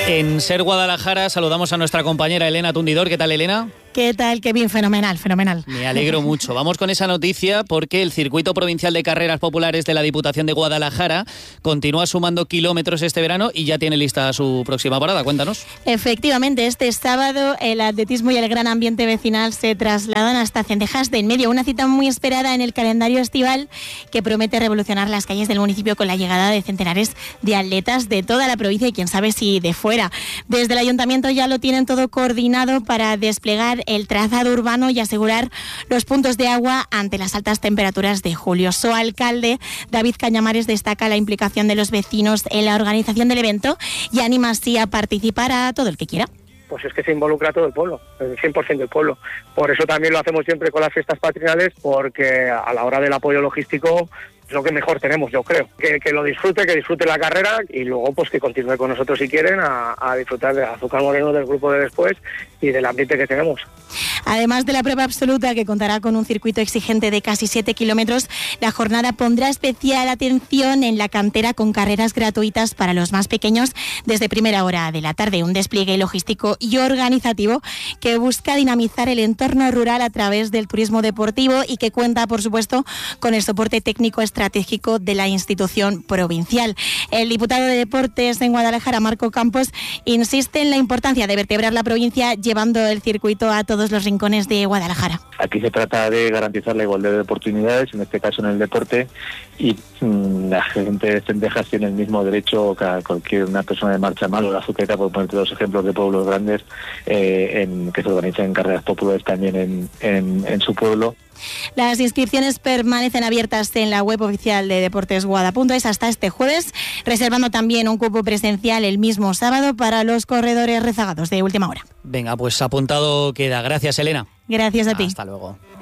En Ser Guadalajara saludamos a nuestra compañera Elena Tundidor. ¿Qué tal, Elena? ¿Qué tal, Kevin? Fenomenal. Me alegro mucho. Vamos con esa noticia porque el Circuito Provincial de Carreras Populares de la Diputación de Guadalajara continúa sumando kilómetros este verano y ya tiene lista su próxima parada. Cuéntanos. Efectivamente, este sábado el atletismo y el gran ambiente vecinal se trasladan hasta Cendejas de en Medio, una cita muy esperada en el calendario estival que promete revolucionar las calles del municipio con la llegada de centenares de atletas de toda la provincia y quién sabe si de fuera. Desde el ayuntamiento ya lo tienen todo coordinado para desplegar el trazado urbano y asegurar los puntos de agua ante las altas temperaturas de julio. Su alcalde, David Cañamares, destaca la implicación de los vecinos en la organización del evento y anima así a participar a todo el que quiera. Pues es que se involucra todo el pueblo, el 100% del pueblo. Por eso también lo hacemos siempre con las fiestas patronales, porque a la hora del apoyo logístico es lo que mejor tenemos, yo creo. Que lo disfrute, que disfrute la carrera y luego pues que continúe con nosotros si quieren a disfrutar de Azúcar Moreno, del grupo de después y del ambiente que tenemos. Además de la prueba absoluta, que contará con un circuito exigente de casi 7 kilómetros, la jornada pondrá especial atención en la cantera con carreras gratuitas para los más pequeños desde primera hora de la tarde. Un despliegue logístico y organizativo que busca dinamizar el entorno rural a través del turismo deportivo y que cuenta, por supuesto, con el soporte técnico estratégico de la institución provincial. El diputado de Deportes en Guadalajara, Marco Campos, insiste en la importancia de vertebrar la provincia llevando el circuito a todos los rincones de Guadalajara. Aquí se trata de garantizar la igualdad de oportunidades, en este caso en el deporte, y la gente de Cendejas tiene el mismo derecho que cualquier una persona de Marchamar o la Azuqueta, por ponerte dos ejemplos de pueblos grandes, que se organizan carreras populares también en su pueblo. Las inscripciones permanecen abiertas en la web oficial de deportesguada.es hasta este jueves, reservando también un cupo presencial el mismo sábado para los corredores rezagados de última hora. Venga, pues apuntado queda. Gracias, Elena. Gracias a ti. Hasta luego.